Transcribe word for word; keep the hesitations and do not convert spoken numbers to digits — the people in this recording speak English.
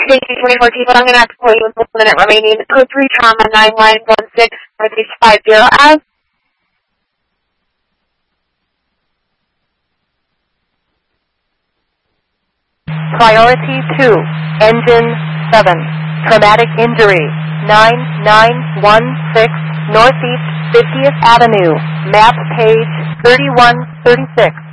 Safety twenty-four people, I'm going to have to pull you with one minute remaining. Code three trauma nine nine one six Northeast five zero Ave. Priority two, engine seven, traumatic injury, nine nine one six Northeast fiftieth Avenue, map page thirty-one thirty-six.